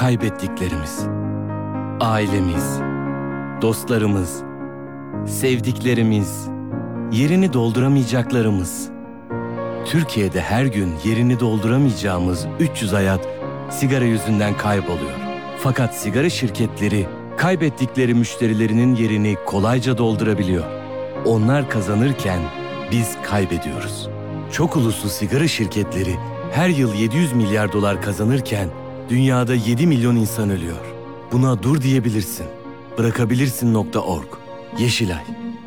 kaybettiklerimiz, ailemiz, dostlarımız, sevdiklerimiz, yerini dolduramayacaklarımız. Türkiye'de her gün yerini dolduramayacağımız 300 hayat sigara yüzünden kayboluyor. Fakat sigara şirketleri kaybettikleri müşterilerinin yerini kolayca doldurabiliyor. Onlar kazanırken biz kaybediyoruz. Çok uluslu sigara şirketleri her yıl 700 milyar dolar kazanırken dünyada 7 milyon insan ölüyor. Buna dur diyebilirsin. Bırakabilirsin.org. Yeşilay.